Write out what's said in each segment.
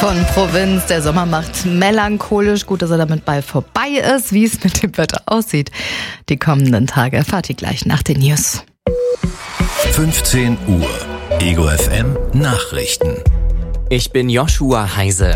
Von Provinz. Der Sommer macht melancholisch. Gut, dass er damit bald vorbei ist. Wie es mit dem Wetter aussieht, die kommenden Tage erfahrt ihr gleich nach den News. 15 Uhr. Ego FM Nachrichten. Ich bin Joshua Heise.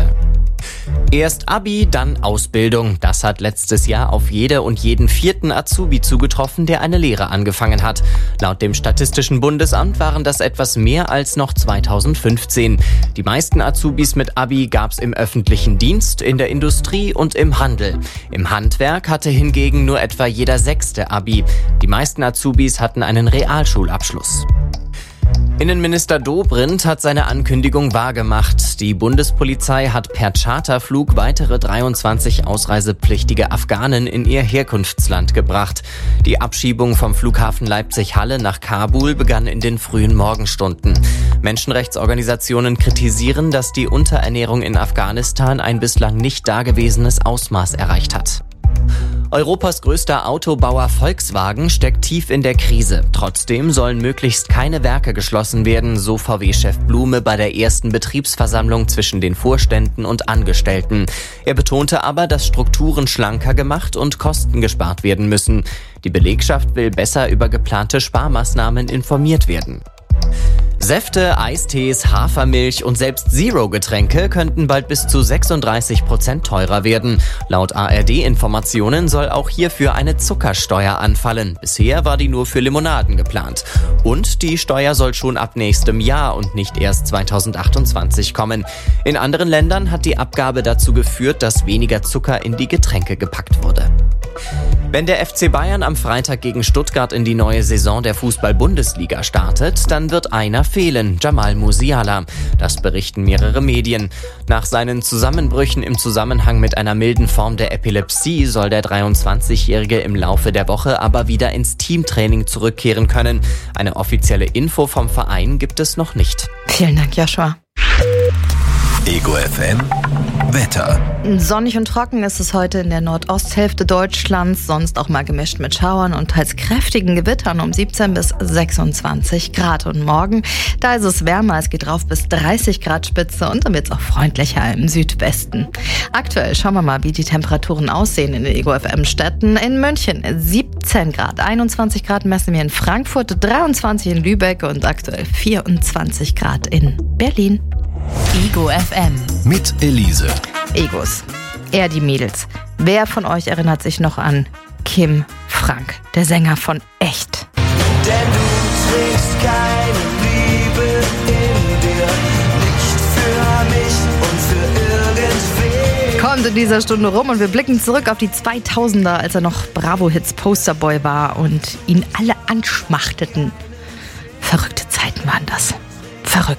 Erst Abi, dann Ausbildung. Das hat letztes Jahr auf jede und jeden vierten Azubi zugetroffen, der eine Lehre angefangen hat. Laut dem Statistischen Bundesamt waren das etwas mehr als noch 2015. Die meisten Azubis mit Abi gab's im öffentlichen Dienst, in der Industrie und im Handel. Im Handwerk hatte hingegen nur etwa jeder sechste Abi. Die meisten Azubis hatten einen Realschulabschluss. Innenminister Dobrindt hat seine Ankündigung wahrgemacht. Die Bundespolizei hat per Charterflug weitere 23 ausreisepflichtige Afghanen in ihr Herkunftsland gebracht. Die Abschiebung vom Flughafen Leipzig-Halle nach Kabul begann in den frühen Morgenstunden. Menschenrechtsorganisationen kritisieren, dass die Unterernährung in Afghanistan ein bislang nicht dagewesenes Ausmaß erreicht hat. Europas größter Autobauer Volkswagen steckt tief in der Krise. Trotzdem sollen möglichst keine Werke geschlossen werden, so VW-Chef Blume bei der ersten Betriebsversammlung zwischen den Vorständen und Angestellten. Er betonte aber, dass Strukturen schlanker gemacht und Kosten gespart werden müssen. Die Belegschaft will besser über geplante Sparmaßnahmen informiert werden. Säfte, Eistees, Hafermilch und selbst Zero-Getränke könnten bald bis zu 36% teurer werden. Laut ARD-Informationen soll auch hierfür eine Zuckersteuer anfallen. Bisher war die nur für Limonaden geplant. Und die Steuer soll schon ab nächstem Jahr und nicht erst 2028 kommen. In anderen Ländern hat die Abgabe dazu geführt, dass weniger Zucker in die Getränke gepackt wurde. Wenn der FC Bayern am Freitag gegen Stuttgart in die neue Saison der Fußball-Bundesliga startet, dann wird einer fehlen, Jamal Musiala. Das berichten mehrere Medien. Nach seinen Zusammenbrüchen im Zusammenhang mit einer milden Form der Epilepsie soll der 23-Jährige im Laufe der Woche aber wieder ins Teamtraining zurückkehren können. Eine offizielle Info vom Verein gibt es noch nicht. Vielen Dank, Joshua. Ego FM Wetter. Sonnig und trocken ist es heute in der Nordosthälfte Deutschlands, sonst auch mal gemischt mit Schauern und teils kräftigen Gewittern um 17 bis 26 Grad. Und morgen, da ist es wärmer, es geht rauf bis 30 Grad Spitze und dann wird es auch freundlicher im Südwesten. Aktuell schauen wir mal, wie die Temperaturen aussehen in den Ego FM Städten. In München 17 Grad, 21 Grad messen wir in Frankfurt, 23 in Lübeck und aktuell 24 Grad in Berlin. Ego FM. Mit Elise. Egos. Eher die Mädels. Wer von euch erinnert sich noch an Kim Frank, der Sänger von Echt? Denn du trägst keine Liebe in dir, nicht für mich und für irgendwen. Kommt in dieser Stunde rum und wir blicken zurück auf die 2000er, als er noch Bravo-Hits Posterboy war und ihn alle anschmachteten. Verrückte Zeiten waren das. Verrückt.